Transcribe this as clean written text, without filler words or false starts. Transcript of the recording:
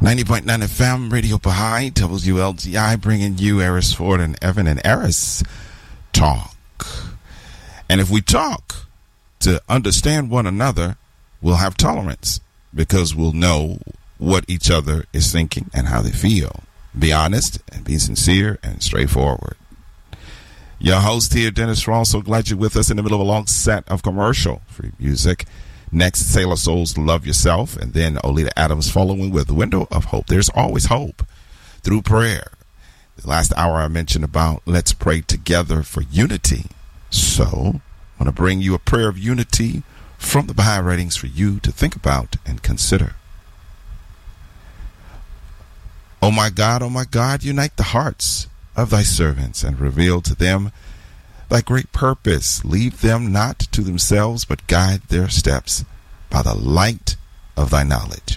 90.9 FM, Radio Baha'i, WLGI, bringing you Eris Ford and Evan and Eris Talk. And if we talk to understand one another, we'll have tolerance because we'll know what each other is thinking and how they feel. Be honest and be sincere and straightforward. Your host here, Dennis Ross, so glad you're with us in the middle of a long set of commercial-free music. Next, Sailor Soul's Love Yourself, and then Olita Adams following with Window of Hope. There's always hope through prayer. The last hour I mentioned about let's pray together for unity. So, I want to bring you a prayer of unity from the Baha'i writings for you to think about and consider. O my God, unite the hearts of thy servants and reveal to them thy great purpose. Leave them not to themselves, but guide their steps by the light of thy knowledge.